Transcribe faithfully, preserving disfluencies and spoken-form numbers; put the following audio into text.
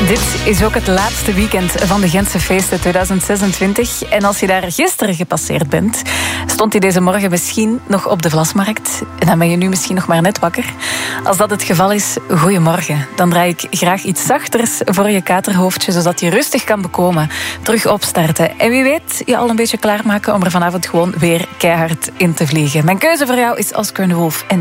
Dit is ook het laatste weekend van de Gentse feesten tweeduizend zesentwintig. En als je daar gisteren gepasseerd bent, stond hij deze morgen misschien nog op de Vlasmarkt. En dan ben je nu misschien nog maar net wakker. Als dat het geval is, goeiemorgen. Dan draai ik graag iets zachters voor je katerhoofdje, zodat je rustig kan bekomen. Terug opstarten. En wie weet, je al een beetje klaarmaken om er vanavond gewoon weer keihard in te vliegen. Mijn keuze voor jou is Oscar de Wolf en